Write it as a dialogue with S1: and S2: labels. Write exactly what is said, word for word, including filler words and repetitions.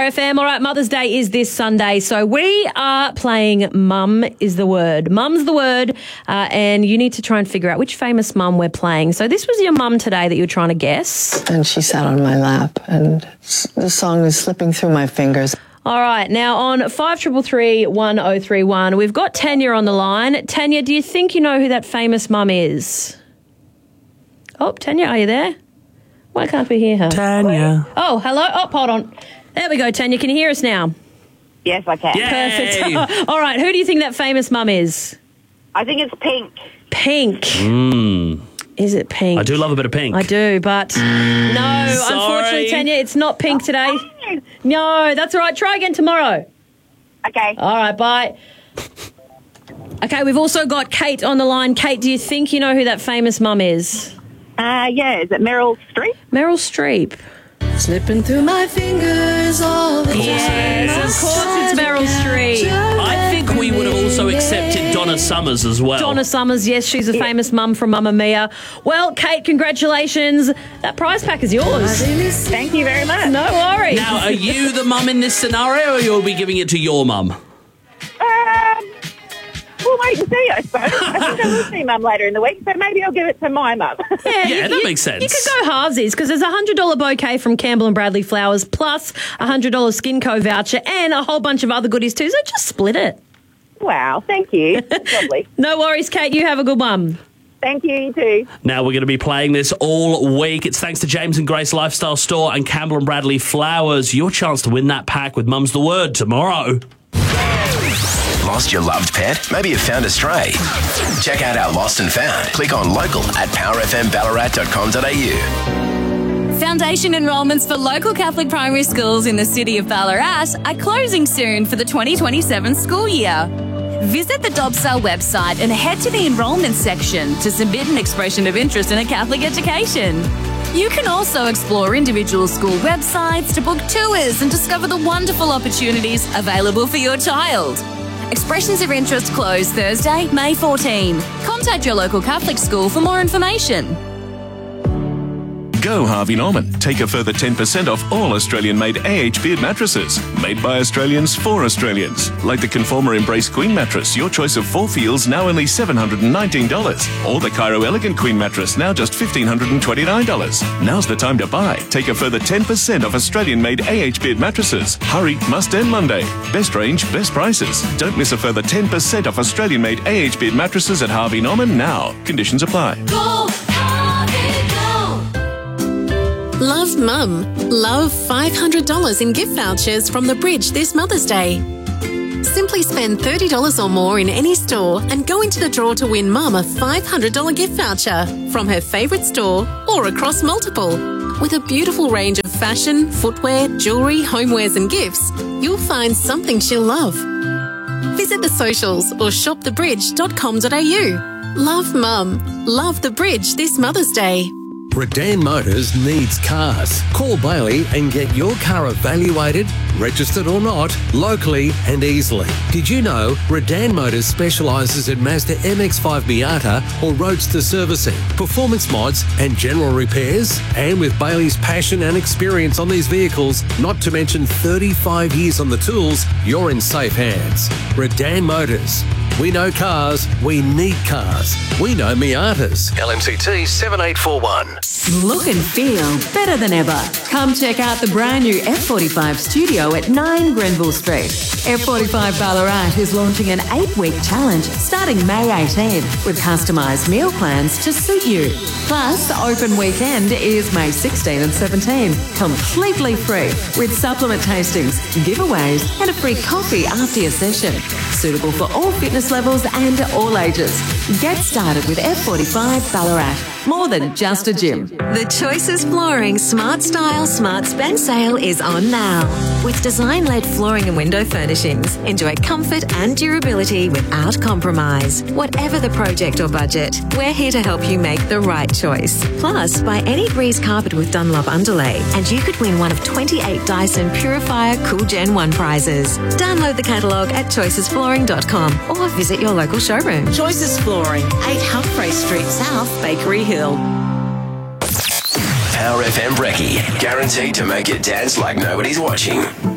S1: Power F M. All right, Mother's Day is this Sunday, so we are playing Mum is the Word. Mum's the word, uh, and you need to try and figure out which famous mum we're playing. So this was your mum today that you were trying to guess.
S2: And she sat on my lap, and the song is slipping through my fingers.
S1: All right, now on five triple three one oh three one, we've got Tanya on the line. Tanya, do you think you know who that famous mum is? Oh, Tanya, are you there? Why can't we hear her?
S3: Tanya.
S1: Oh, hello. Oh, hold on. There we go, Tanya. Can you hear us now?
S4: Yes, I can.
S1: Yay. Perfect. All right, who do you think that famous mum is?
S4: I think it's Pink.
S1: Pink.
S3: Mm.
S1: Is it Pink?
S3: I do love a bit of Pink.
S1: I do, but no, unfortunately, Tanya, it's not Pink today. No, that's all right. Try again tomorrow.
S4: Okay.
S1: All right, bye. Okay, we've also got Kate on the line. Kate, do you think you know who that famous mum is?
S4: Uh, yeah, is it Meryl Streep?
S1: Meryl Streep.
S2: Slipping through my fingers all the
S1: Yes, of course it's Meryl Streep.
S3: I think we would have also accepted Donna Summers as well.
S1: Donna Summers, yes, she's a famous mum from Mamma Mia. Well, Kate, congratulations. That prize pack is yours.
S4: Thank you very much.
S1: No worries.
S3: Now, are you the mum in this scenario, or are we giving it to your mum?
S4: Um, we'll wait and see, I suppose. I think I will see Mum later in the week, so maybe I'll give it to my mum.
S1: Yeah,
S3: Yeah,
S1: you-
S3: that
S1: you-
S3: makes sense.
S1: You could go halvesies because there's a one hundred dollars bouquet from Campbell and Bradley Flowers plus a one hundred dollars Skinco voucher and a whole bunch of other goodies too, so just split it.
S4: Wow, thank you. That's lovely.
S1: No worries, Kate. You have a good one.
S4: Thank you, you too.
S3: Now, we're going to be playing this all week. It's thanks to James and Grace Lifestyle Store and Campbell and Bradley Flowers. Your chance to win that pack with Mum's the Word tomorrow.
S5: Lost your loved pet? Maybe you found a stray. Check out our Lost and Found. Click on local at power f m ballarat dot com dot a u.
S6: Foundation enrolments for local Catholic primary schools in the city of Ballarat are closing soon for the twenty twenty-seven school year. Visit the Dobsal website and head to the enrolment section to submit an expression of interest in a Catholic education. You can also explore individual school websites to book tours and discover the wonderful opportunities available for your child. Expressions of interest close Thursday, May fourteenth. Contact your local Catholic school for more information.
S7: Go Harvey Norman. Take a further ten percent off all Australian-made A H Beard mattresses. Made by Australians for Australians. Like the Conformer Embrace Queen mattress, your choice of four feels, now only seven hundred nineteen dollars. Or the Cairo Elegant Queen mattress, now just one thousand five hundred twenty-nine dollars. Now's the time to buy. Take a further ten percent off Australian-made A H Beard mattresses. Hurry, must end Monday. Best range, best prices. Don't miss a further ten percent off Australian-made A H Beard mattresses at Harvey Norman now. Conditions apply.
S6: Go, Harvey, go!
S8: Love Mum. Love five hundred dollars in gift vouchers from The Bridge this Mother's Day. Simply spend thirty dollars or more in any store and go into the draw to win Mum a five hundred dollars gift voucher from her favourite store or across multiple. With a beautiful range of fashion, footwear, jewellery, homewares and gifts, you'll find something she'll love. Visit the socials or shop the bridge dot com dot a u. Love Mum. Love The Bridge this Mother's Day.
S9: Redan Motors needs cars. Call Bailey and get your car evaluated, registered or not, locally and easily. Did you know Redan Motors specialises in Mazda M X five Miata or Roadster servicing, performance mods and general repairs? And with Bailey's passion and experience on these vehicles, not to mention thirty-five years on the tools, you're in safe hands. Redan Motors. We know cars, we need cars. We know Miatas. L M C T seven eight four one.
S10: Look and feel better than ever. Come check out the brand new F forty-five studio at nine Grenville Street. F forty-five Ballarat is launching an eight-week challenge starting May eighteenth with customised meal plans to suit you. Plus, open weekend is May sixteenth and seventeenth, completely free with supplement tastings, giveaways and a free coffee after your session. Suitable for all fitness levels and all ages. Get started with F forty-five Ballarat. More than just a gym.
S11: The Choices Flooring Smart Style Smart Spend sale is on now. With design-led flooring and window furnishings, enjoy comfort and durability without compromise. Whatever the project or budget, we're here to help you make the right choice. Plus, buy any Breeze carpet with Dunlop underlay and you could win one of twenty-eight Dyson Purifier Cool Gen one prizes. Download the catalogue at choices flooring dot com or visit your local showroom.
S10: Choices Flooring, eight Humphrey Street South, Bakery Hill.
S5: Power F M Brekkie. Guaranteed to make you dance like nobody's watching.